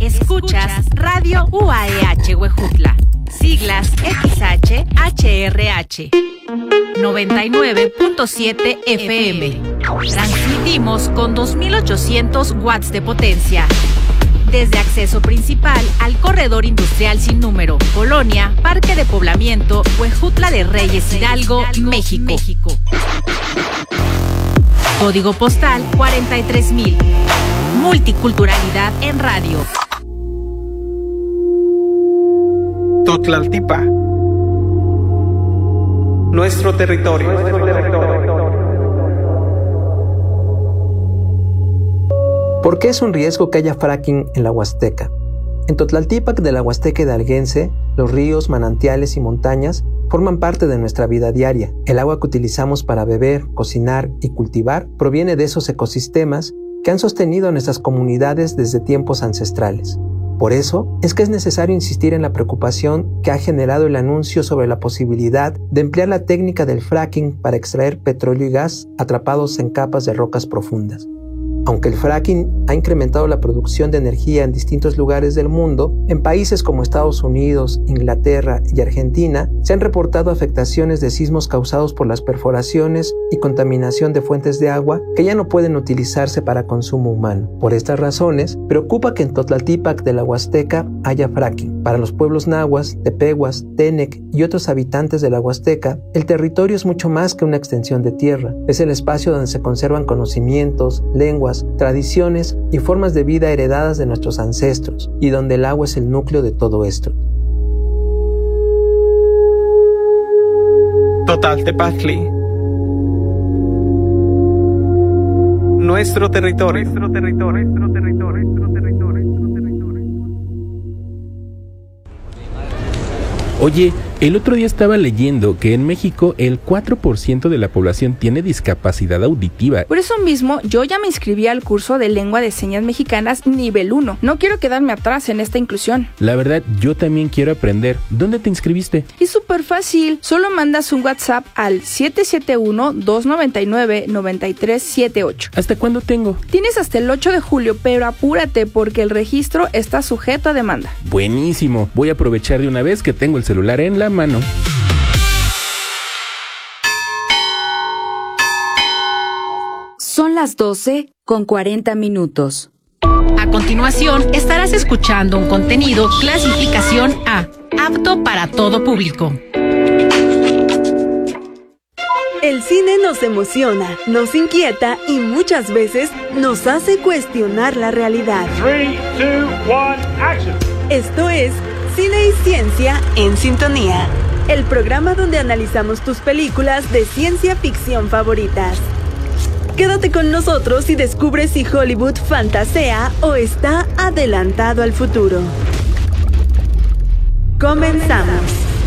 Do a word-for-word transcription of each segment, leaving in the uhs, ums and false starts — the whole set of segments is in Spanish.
Escuchas Radio U A E H Huejutla, siglas X H H R H, noventa y nueve punto siete F M. Transmitimos con dos mil ochocientos watts de potencia. Desde acceso principal al corredor industrial sin número, Colonia, Parque de Poblamiento, Huejutla de Reyes, Hidalgo, México. México. Código postal cuarenta y tres mil. Multiculturalidad en radio. Totlaltipa, nuestro territorio. ¿Por qué es un riesgo que haya fracking en la Huasteca? En Totlaltipac de la Huasteca hidalguense, los ríos, manantiales y montañas forman parte de nuestra vida diaria. El agua que utilizamos para beber, cocinar y cultivar proviene de esos ecosistemas que han sostenido a nuestras comunidades desde tiempos ancestrales. Por eso es que es necesario insistir en la preocupación que ha generado el anuncio sobre la posibilidad de emplear la técnica del fracking para extraer petróleo y gas atrapados en capas de rocas profundas. Aunque el fracking ha incrementado la producción de energía en distintos lugares del mundo, en países como Estados Unidos, Inglaterra y Argentina se han reportado afectaciones de sismos causados por las perforaciones y contaminación de fuentes de agua que ya no pueden utilizarse para consumo humano. Por estas razones, preocupa que en Totlaltipac de la Huasteca haya fracking. Para los pueblos nahuas, tepehuas, tenec y otros habitantes de la Huasteca, el territorio es mucho más que una extensión de tierra. Es el espacio donde se conservan conocimientos, lenguas, tradiciones y formas de vida heredadas de nuestros ancestros, y donde el agua es el núcleo de todo esto. Totaltepaztli, nuestro territorio. Nuestro territorio, nuestro territorio, nuestro territorio, nuestro territorio. Oye, el otro día estaba leyendo que en México el cuatro por ciento de la población tiene discapacidad auditiva. Por eso mismo, yo ya me inscribí al curso de Lengua de Señas Mexicanas nivel uno. No quiero quedarme atrás en esta inclusión. La verdad, yo también quiero aprender. ¿Dónde te inscribiste? Es súper fácil. Solo mandas un WhatsApp al siete siete uno, dos nueve nueve, nueve tres siete ocho. ¿Hasta cuándo tengo? Tienes hasta el ocho de julio, pero apúrate porque el registro está sujeto a demanda. Buenísimo. Voy a aprovechar de una vez que tengo el celular en la mano. Son las doce con cuarenta minutos. A continuación, estarás escuchando un contenido clasificación A, apto para todo público. El cine nos emociona, nos inquieta y muchas veces nos hace cuestionar la realidad. tres, dos, uno, action. Esto es Cine y Ciencia en Sintonía, el programa donde analizamos tus películas de ciencia ficción favoritas. Quédate con nosotros y descubre si Hollywood fantasea o está adelantado al futuro. Comenzamos.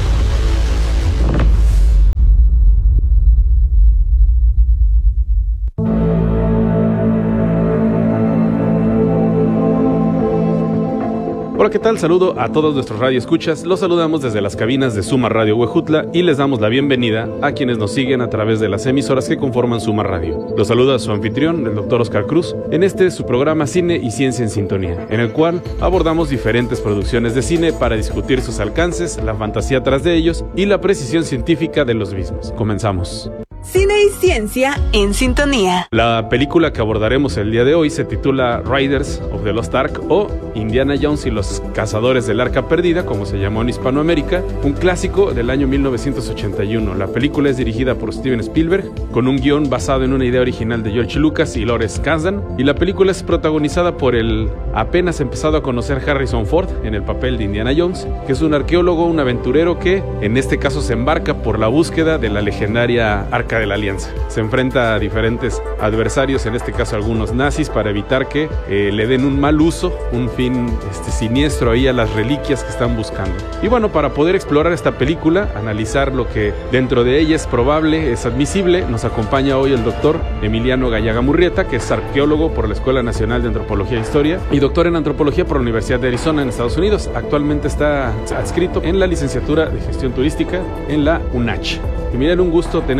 Hola, ¿qué tal? Saludo a todos nuestros radioescuchas. Los saludamos desde las cabinas de Suma Radio Huejutla y les damos la bienvenida a quienes nos siguen a través de las emisoras que conforman Suma Radio. Los saluda su anfitrión, el doctor Oscar Cruz, en este su programa Cine y Ciencia en Sintonía, en el cual abordamos diferentes producciones de cine para discutir sus alcances, la fantasía tras de ellos y la precisión científica de los mismos. Comenzamos. Cine y Ciencia en Sintonía. La película que abordaremos el día de hoy se titula Raiders of the Lost Ark o Indiana Jones y los Cazadores del Arca Perdida, como se llamó en Hispanoamérica, un clásico del año mil novecientos ochenta y uno. La película es dirigida por Steven Spielberg, con un guión basado en una idea original de George Lucas y Lawrence Kasdan, y la película es protagonizada por el apenas empezado a conocer Harrison Ford en el papel de Indiana Jones, que es un arqueólogo, un aventurero que en este caso se embarca por la búsqueda de la legendaria Arca de la Alianza. Se enfrenta a diferentes adversarios, en este caso algunos nazis, para evitar que eh, le den un mal uso, un fin este, siniestro ahí a las reliquias que están buscando. Y bueno, para poder explorar esta película, analizar lo que dentro de ella es probable, es admisible, nos acompaña hoy el doctor Emiliano Gallaga Murrieta, que es arqueólogo por la Escuela Nacional de Antropología e Historia y doctor en Antropología por la Universidad de Arizona en Estados Unidos. Actualmente está adscrito en la licenciatura de Gestión Turística en la UNACH. Emiliano, un gusto tenerte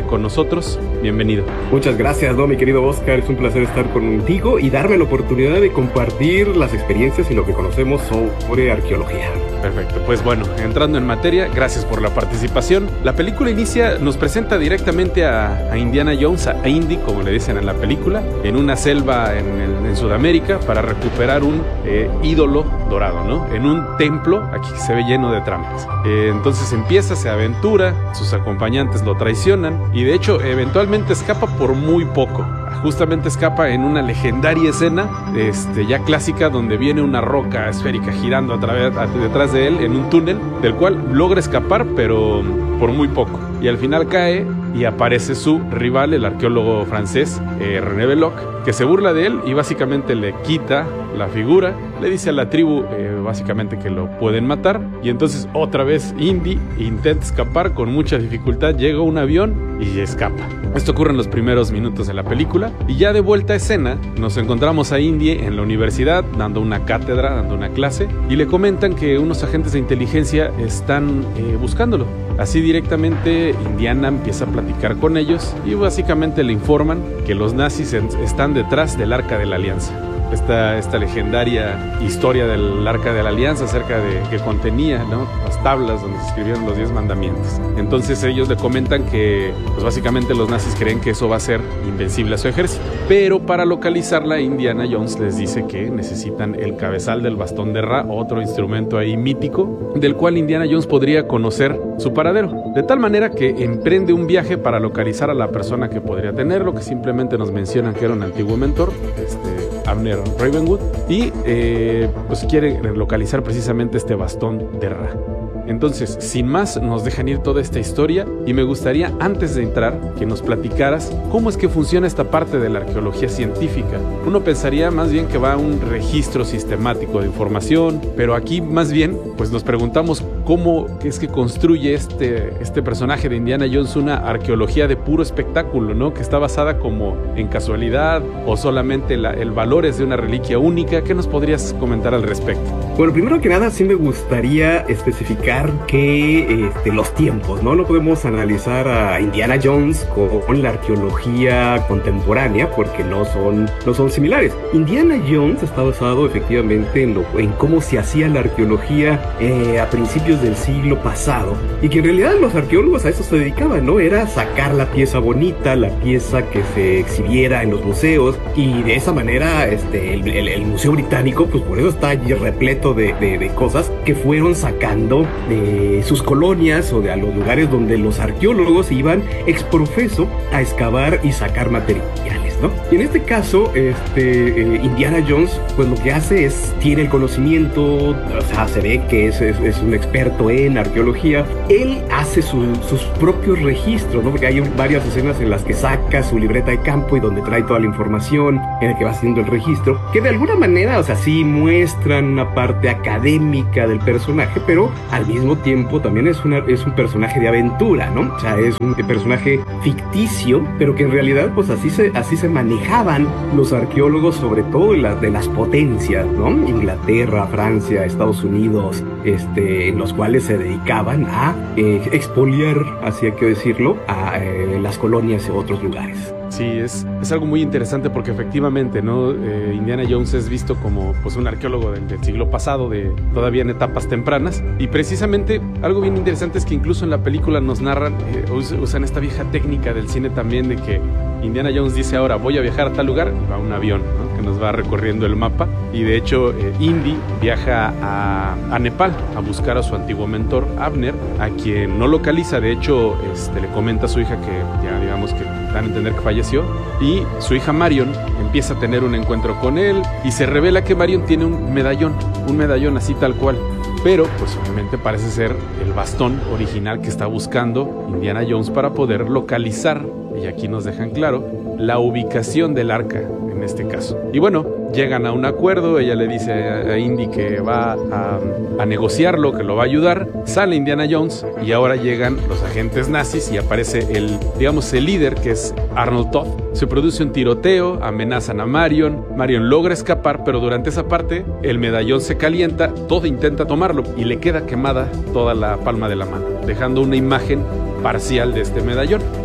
con nosotros. Bienvenido. Muchas gracias, ¿no, mi querido Oscar? Es un placer estar contigo y darme la oportunidad de compartir las experiencias y lo que conocemos sobre arqueología. Perfecto, pues bueno, entrando en materia, gracias por la participación. La película inicia, nos presenta directamente a, a Indiana Jones, a Indy, como le dicen en la película, en una selva en, el, en Sudamérica para recuperar un eh, ídolo dorado, ¿no? En un templo, aquí se ve lleno de trampas. Eh, entonces empieza, se aventura, sus acompañantes lo traicionan y de hecho eventualmente escapa por muy poco. Justamente escapa en una legendaria escena este, ya clásica donde viene una roca esférica girando a través, a, detrás de él en un túnel del cual logra escapar pero por muy poco y al final cae y aparece su rival, el arqueólogo francés eh, René Belloc, que se burla de él y básicamente le quita la figura, le dice a la tribu eh, básicamente que lo pueden matar y entonces otra vez Indy intenta escapar con mucha dificultad, llega un avión y escapa. Esto ocurre en los primeros minutos de la película y ya de vuelta a escena nos encontramos a Indy en la universidad dando una cátedra, dando una clase y le comentan que unos agentes de inteligencia están eh, buscándolo. Así directamente Indiana empieza a platicar con ellos y básicamente le informan que los nazis están detrás del Arca de la Alianza. Esta, esta legendaria historia del Arca de la Alianza acerca de que contenía, ¿no?, las tablas donde se escribieron los diez mandamientos. Entonces ellos le comentan que pues básicamente los nazis creen que eso va a ser invencible a su ejército, pero para localizarla Indiana Jones les dice que necesitan el cabezal del bastón de Ra, otro instrumento ahí mítico del cual Indiana Jones podría conocer su paradero, de tal manera que emprende un viaje para localizar a la persona que podría tenerlo, que simplemente nos mencionan que era un antiguo mentor, este Abner Ravenwood, y eh, pues quiere localizar precisamente este bastón de Ra. Entonces, sin más, nos dejan ir toda esta historia y me gustaría, antes de entrar, que nos platicaras cómo es que funciona esta parte de la arqueología científica. Uno pensaría más bien que va a un registro sistemático de información, pero aquí más bien, pues nos preguntamos cómo es que construye este, este personaje de Indiana Jones una arqueología de puro espectáculo, ¿no? Que está basada como en casualidad o solamente la, el valor es de una reliquia única. ¿Qué nos podrías comentar al respecto? Bueno, primero que nada sí me gustaría especificar que este, los tiempos, ¿no? No podemos analizar a Indiana Jones con la arqueología contemporánea porque no son, no son similares. Indiana Jones está basado efectivamente en, lo, en cómo se hacía la arqueología eh, a principios del siglo pasado y que en realidad los arqueólogos a eso se dedicaban, ¿no? Era sacar la pieza bonita, la pieza que se exhibiera en los museos y de esa manera este, el, el, el Museo Británico, pues por eso está repleto de, de, de cosas que fueron sacando de sus colonias o de a los lugares donde los arqueólogos iban exprofeso a excavar y sacar materiales, ¿no? Y en este caso, este, eh, Indiana Jones, pues lo que hace es, tiene el conocimiento, o sea, se ve que es, es, es un experto en arqueología. Él hace su, sus propios registros, ¿no? Porque hay varias escenas en las que saca su libreta de campo y donde trae toda la información, en el que va haciendo el registro, que de alguna manera, o sea, sí muestran una parte académica del personaje, pero al mismo tiempo también es, una, es un personaje de aventura, ¿no? O sea, es un personaje ficticio, pero que en realidad, pues así se, así se manejaban los arqueólogos, sobre todo de, la, de las potencias, ¿no? Inglaterra, Francia, Estados Unidos, este, en los cuales se dedicaban a eh, expoliar, así hay que decirlo, a eh, las colonias y otros lugares. Sí, es, es algo muy interesante porque efectivamente, ¿no? Eh, Indiana Jones es visto como pues, un arqueólogo del, del siglo pasado, de todavía en etapas tempranas, y precisamente algo bien interesante es que incluso en la película nos narran, eh, usan esta vieja técnica del cine también de que Indiana Jones dice ahora voy a viajar a tal lugar y va a un avión, ¿no? Que nos va recorriendo el mapa, y de hecho eh, Indy viaja a, a Nepal a buscar a su antiguo mentor Abner, a quien no localiza. De hecho este, le comenta a su hija que ya digamos que dan a entender que falleció, y su hija Marion empieza a tener un encuentro con él y se revela que Marion tiene un medallón, un medallón así tal cual, pero pues obviamente parece ser el bastón original que está buscando Indiana Jones para poder localizar, y aquí nos dejan claro, la ubicación del arca en este caso. Y bueno, llegan a un acuerdo, ella le dice a Indy que va a, a negociarlo, que lo va a ayudar, sale Indiana Jones y ahora llegan los agentes nazis y aparece el, digamos, el líder, que es Arnold Toth. Se produce un tiroteo, amenazan a Marion, Marion logra escapar, pero durante esa parte el medallón se calienta, Todd intenta tomarlo y le queda quemada toda la palma de la mano, dejando una imagen parcial de este medallón.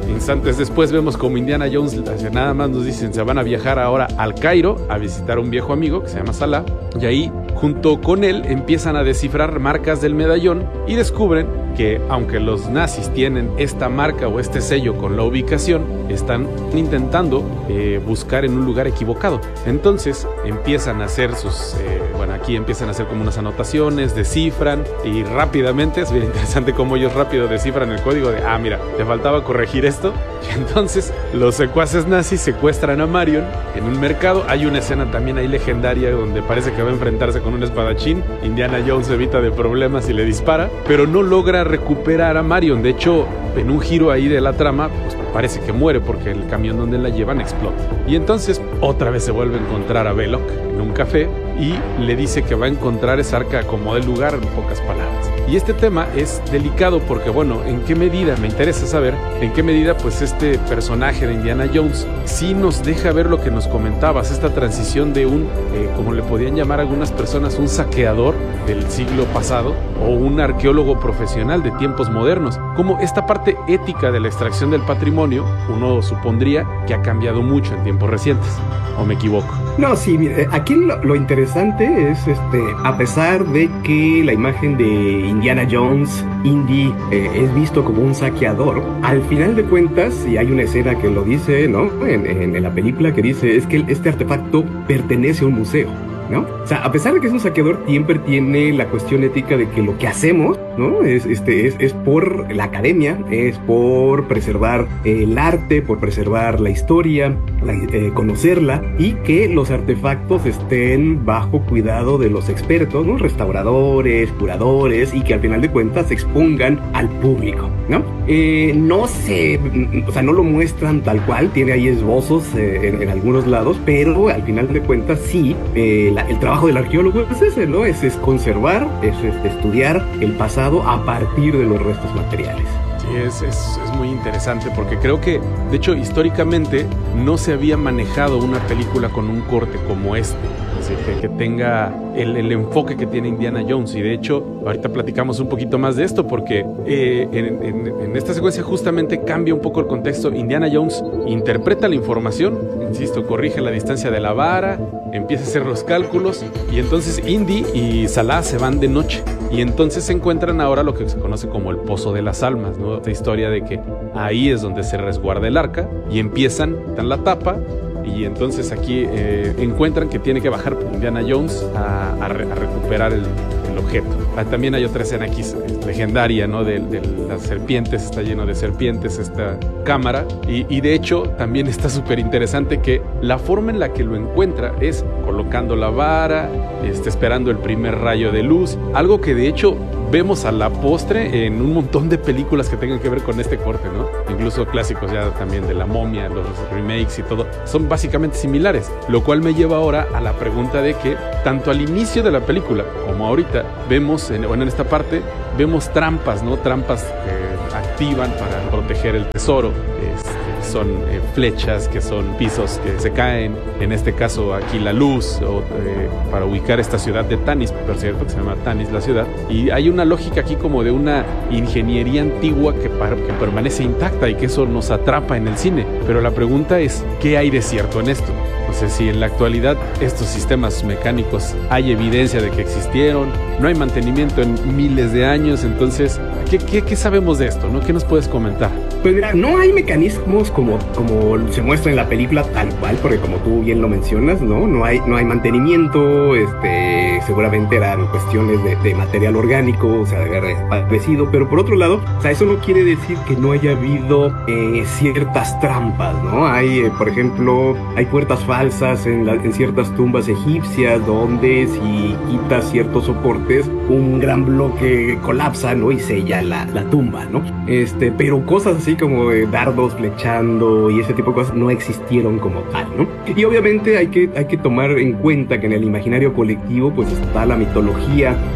instantes después vemos como Indiana Jones, nada más nos dicen, se van a viajar ahora al Cairo a visitar a un viejo amigo que se llama Salah, y ahí junto con él empiezan a descifrar marcas del medallón y descubren que aunque los nazis tienen esta marca o este sello con la ubicación, están intentando eh, buscar en un lugar equivocado. Entonces empiezan a hacer sus, eh, bueno, aquí empiezan a hacer como unas anotaciones, descifran y rápidamente, es bien interesante cómo ellos rápido descifran el código de, ah, mira, te faltaba corregir esto. Y entonces los secuaces nazis secuestran a Marion en un mercado. Hay una escena también ahí legendaria donde parece que va a enfrentarse con un espadachín. Indiana Jones evita de problemas y le dispara, pero no logra recuperar a Marion. De hecho, en un giro ahí de la trama, pues parece que muere porque el camión donde la llevan explota. Y entonces otra vez se vuelve a encontrar a Belloc en un café y le dice que va a encontrar esa arca como del lugar, en pocas palabras. Y este tema es delicado porque, bueno, ¿en qué medida? Me interesa saber en qué medida pues este personaje de Indiana Jones sí nos deja ver lo que nos comentabas, esta transición de un, eh, como le podían llamar algunas personas, un saqueador del siglo pasado o un arqueólogo profesional de tiempos modernos. Como esta parte ética de la extracción del patrimonio, uno supondría que ha cambiado mucho en tiempos recientes. ¿O me equivoco? No, sí, mire, aquí lo, lo interesante es, este, a pesar de que la imagen de Indiana Jones, Indy, eh, es visto como un saqueador, al final de cuentas, y hay una escena que lo dice, ¿no? En, en, en la película que dice, es que este artefacto pertenece a un museo, ¿no? O sea, a pesar de que es un saqueador, siempre tiene la cuestión ética de que lo que hacemos, ¿no? Es, este, es, es por la academia, es por preservar el arte, por preservar la historia, la, eh, conocerla, y que los artefactos estén bajo cuidado de los expertos, ¿no? Restauradores, curadores, y que al final de cuentas se expongan al público, ¿no? Eh, no sé, o sea, no lo muestran tal cual, tiene ahí esbozos eh, en, en algunos lados, pero al final de cuentas sí, eh, la, el trabajo del arqueólogo es ese, ¿no? Es, es conservar, es, es estudiar el pasado a partir de los restos materiales. Sí, es, es, es muy interesante porque creo que, de hecho, históricamente no se había manejado una película con un corte como este. Así que, que tenga el, el enfoque que tiene Indiana Jones. Y de hecho, ahorita platicamos un poquito más de esto porque eh, en, en, en esta secuencia justamente cambia un poco el contexto. Indiana Jones interpreta la información, insisto, corrige la distancia de la vara, empieza a hacer los cálculos, y entonces Indy y Salah se van de noche. Y entonces se encuentran ahora lo que se conoce como el Pozo de las Almas, ¿no? Esta historia de que ahí es donde se resguarda el arca, y empiezan, dan la tapa, y entonces aquí eh, encuentran que tiene que bajar Indiana Jones a, a, re, a recuperar el, el objeto. Ah, también hay otra escena aquí legendaria, ¿no? De, de las serpientes, está lleno de serpientes esta cámara, y, y de hecho también está súper interesante que la forma en la que lo encuentra es colocando la vara, este, esperando el primer rayo de luz, algo que de hecho vemos a la postre en un montón de películas que tengan que ver con este corte, ¿no? Incluso clásicos ya también de La Momia, los remakes y todo, son básicamente similares, lo cual me lleva ahora a la pregunta de que tanto al inicio de la película como ahorita vemos, en, bueno, en esta parte, vemos trampas, ¿no? Trampas que activan para proteger el tesoro. Este, son eh, flechas, que son pisos que se caen, en este caso aquí la luz, o, eh, para ubicar esta ciudad de Tanis, por cierto, que se llama Tanis la ciudad, y hay una lógica aquí como de una ingeniería antigua que, para, que permanece intacta y que eso nos atrapa en el cine, pero la pregunta es, ¿qué hay de cierto en esto? No sé si en la actualidad estos sistemas mecánicos hay evidencia de que existieron, no hay mantenimiento en miles de años, entonces, ¿qué, qué, qué sabemos de esto, no? ¿Qué nos puedes comentar? Pues mira, no hay mecanismos como, como se muestra en la película tal cual, porque como tú bien lo mencionas, ¿no? No hay, no hay mantenimiento, este, seguramente eran cuestiones de, de material orgánico, o sea, de haber desaparecido, pero por otro lado, o sea, eso no quiere decir que no haya habido eh, ciertas trampas, ¿no? Hay, eh, por ejemplo, hay puertas falsas en, la, en ciertas tumbas egipcias, donde si quitas ciertos soportes, un gran bloque colapsa, ¿no? Y sella la, la tumba, ¿no? Este, pero cosas así como eh, dardos flechando y ese tipo de cosas no existieron como tal, ¿no? Y obviamente hay que, hay que tomar en cuenta que en el imaginario colectivo pues está la mitología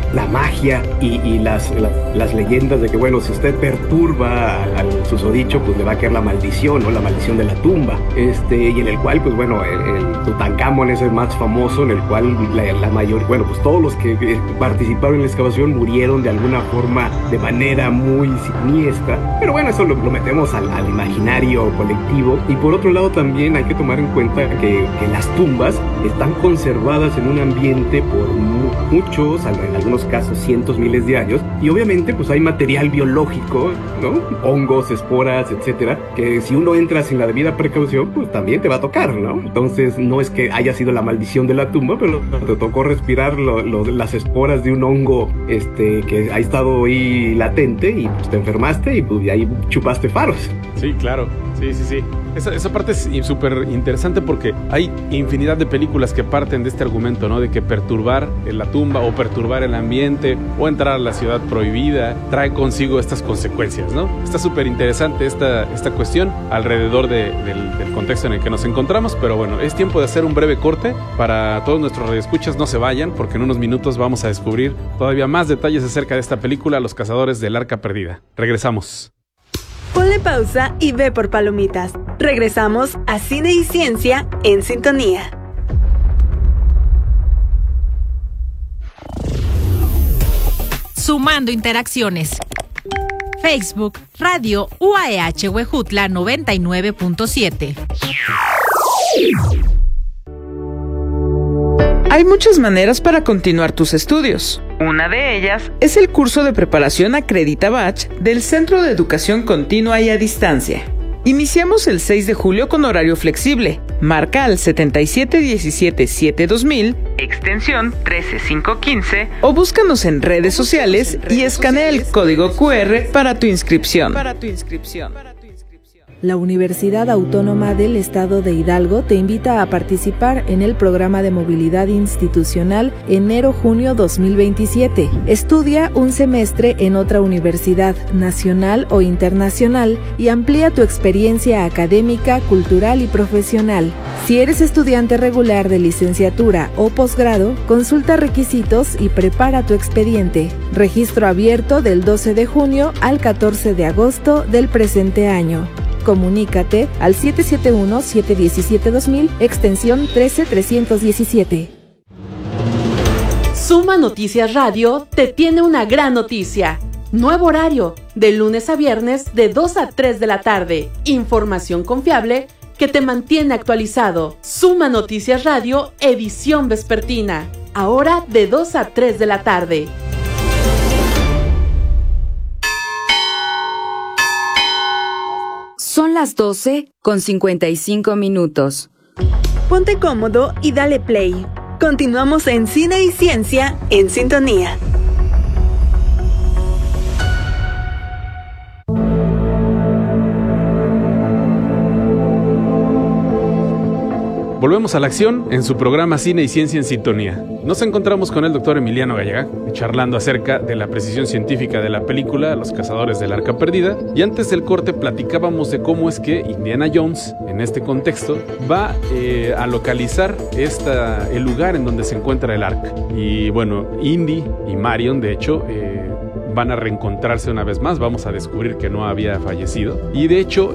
la magia y, y las, la, las leyendas de que, bueno, si usted perturba al, al susodicho, pues le va a caer la maldición, ¿no? La maldición de la tumba. Este, y en el cual, pues bueno, el, el Tutankamón es el más famoso, en el cual la, la mayor, bueno, pues todos los que eh, participaron en la excavación murieron de alguna forma de manera muy siniestra. Pero bueno, eso lo, lo metemos al, al imaginario colectivo. Y por otro lado también hay que tomar en cuenta que, que las tumbas están conservadas en un ambiente por mu muchos, en algunos casos cientos, miles de años. Y obviamente pues hay material biológico, ¿no? Hongos, esporas, etcétera, que si uno entra sin la debida precaución, pues también te va a tocar, ¿no? Entonces no es que haya sido la maldición de la tumba, pero te tocó respirar lo, lo, las esporas de un hongo este, que ha estado ahí latente y pues te enfermaste y pues ahí chupaste faros. Sí, claro. Sí, sí, sí. Esa, esa parte es súper interesante porque hay infinidad de películas que parten de este argumento, ¿no? De que perturbar la tumba o perturbar el ambiente o entrar a la ciudad prohibida trae consigo estas consecuencias, ¿no? Está súper interesante esta, esta cuestión alrededor de, del, del contexto en el que nos encontramos, pero bueno, es tiempo de hacer un breve corte para todos nuestros radioescuchas. No se vayan porque en unos minutos vamos a descubrir todavía más detalles acerca de esta película, Los Cazadores del Arca Perdida. Regresamos. Ponle pausa y ve por palomitas. Regresamos a Cine y Ciencia en Sintonía. Sumando interacciones. Facebook, Radio U A E H Huejutla noventa y nueve punto siete. Hay muchas maneras para continuar tus estudios. Una de ellas es el curso de preparación Acredita Batch del Centro de Educación Continua y a Distancia. Iniciamos el seis de julio con horario flexible. Marca al setenta y siete diecisiete siete dos mil, extensión trece mil quinientos quince, o búscanos en redes sociales y escanea el código cu erre para tu inscripción. Para tu inscripción. La Universidad Autónoma del Estado de Hidalgo te invita a participar en el programa de movilidad institucional enero-junio dos mil veintisiete. Estudia un semestre en otra universidad, nacional o internacional, y amplía tu experiencia académica, cultural y profesional. Si eres estudiante regular de licenciatura o posgrado, consulta requisitos y prepara tu expediente. Registro abierto del doce de junio al catorce de agosto del presente año. Comunícate al siete siete uno, siete uno siete, dos mil, extensión trece mil trescientos diecisiete. Suma Noticias Radio te tiene una gran noticia. Nuevo horario, de lunes a viernes de dos a tres de la tarde. Información confiable que te mantiene actualizado. Suma Noticias Radio, edición vespertina. Ahora de dos a tres de la tarde. Son las doce con cincuenta y cinco minutos. Ponte cómodo y dale play. Continuamos en Cine y Ciencia en Sintonía. Volvemos a la acción en su programa Cine y Ciencia en Sintonía. Nos encontramos con el doctor Emiliano Gallegá, charlando acerca de la precisión científica de la película Los Cazadores del Arca Perdida. Y antes del corte platicábamos de cómo es que Indiana Jones, en este contexto, va eh, a localizar esta, el lugar en donde se encuentra el arca. Y bueno, Indy y Marion, de hecho, eh, van a reencontrarse una vez más. Vamos a descubrir que no había fallecido. Y de hecho,